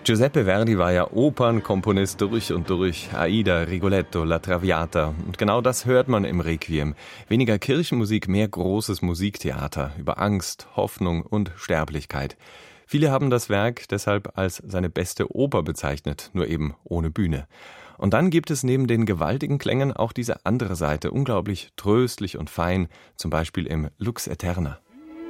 Giuseppe Verdi war ja Opernkomponist durch und durch. Aida, Rigoletto, La Traviata. Und genau das hört man im Requiem. Weniger Kirchenmusik, mehr großes Musiktheater über Angst, Hoffnung und Sterblichkeit. Viele haben das Werk deshalb als seine beste Oper bezeichnet, nur eben ohne Bühne. Und dann gibt es neben den gewaltigen Klängen auch diese andere Seite, unglaublich tröstlich und fein, zum Beispiel im Lux Aeterna.